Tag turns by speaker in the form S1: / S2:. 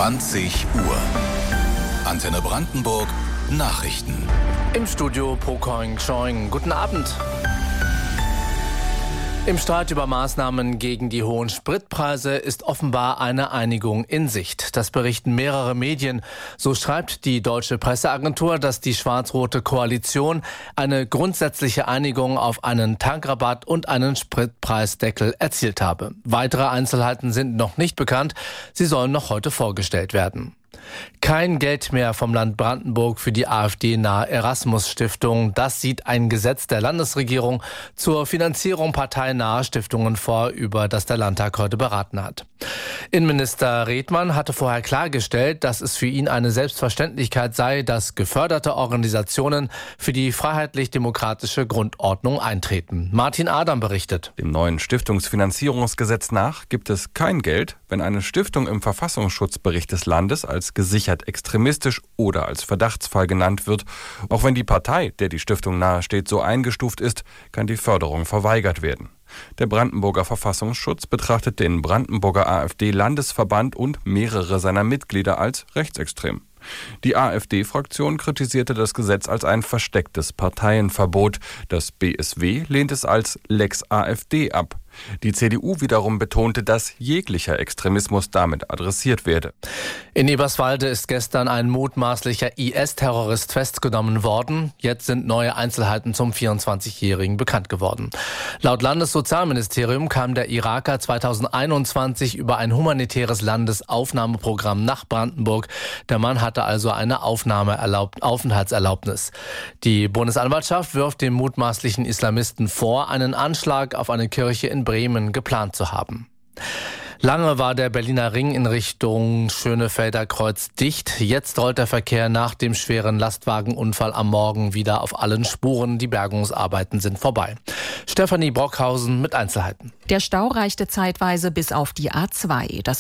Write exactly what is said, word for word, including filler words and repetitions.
S1: zwanzig Uhr. Antenne Brandenburg Nachrichten.
S2: Im Studio Pokoing Choing. Guten Abend. Im Streit über Maßnahmen gegen die hohen Spritpreise ist offenbar eine Einigung in Sicht. Das berichten mehrere Medien. So schreibt die Deutsche Presseagentur, dass die schwarz-rote Koalition eine grundsätzliche Einigung auf einen Tankrabatt und einen Spritpreisdeckel erzielt habe. Weitere Einzelheiten sind noch nicht bekannt. Sie sollen noch heute vorgestellt werden. Kein Geld mehr vom Land Brandenburg für die AfD-nahe Erasmus-Stiftung. Das sieht ein Gesetz der Landesregierung zur Finanzierung parteinaher Stiftungen vor, über das der Landtag heute beraten hat. Innenminister Redmann hatte vorher klargestellt, dass es für ihn eine Selbstverständlichkeit sei, dass geförderte Organisationen für die freiheitlich-demokratische Grundordnung eintreten. Martin Adam berichtet.
S3: Dem neuen Stiftungsfinanzierungsgesetz nach gibt es kein Geld, wenn eine Stiftung im Verfassungsschutzbericht des Landes als gesichert extremistisch oder als Verdachtsfall genannt wird. Auch wenn die Partei, der die Stiftung nahesteht, so eingestuft ist, kann die Förderung verweigert werden. Der Brandenburger Verfassungsschutz betrachtet den Brandenburger AfD-Landesverband und mehrere seiner Mitglieder als rechtsextrem. Die AfD-Fraktion kritisierte das Gesetz als ein verstecktes Parteienverbot. Das B S W lehnt es als Lex AfD ab. Die C D U wiederum betonte, dass jeglicher Extremismus damit adressiert werde.
S2: In Eberswalde ist gestern ein mutmaßlicher I S-Terrorist festgenommen worden. Jetzt sind neue Einzelheiten zum vierundzwanzigjährigen bekannt geworden. Laut Landessozialministerium kam der Iraker zweitausendeinundzwanzig über ein humanitäres Landesaufnahmeprogramm nach Brandenburg. Der Mann hatte also eine Aufnahmeerlaubnis. Die Bundesanwaltschaft wirft dem mutmaßlichen Islamisten vor, einen Anschlag auf eine Kirche in Bremen geplant zu haben. Lange war der Berliner Ring in Richtung Schönefelder Kreuz dicht. Jetzt rollt der Verkehr nach dem schweren Lastwagenunfall am Morgen wieder auf allen Spuren. Die Bergungsarbeiten sind vorbei. Stefanie Brockhausen mit Einzelheiten.
S4: Der Stau reichte zeitweise bis auf die A zwei. Das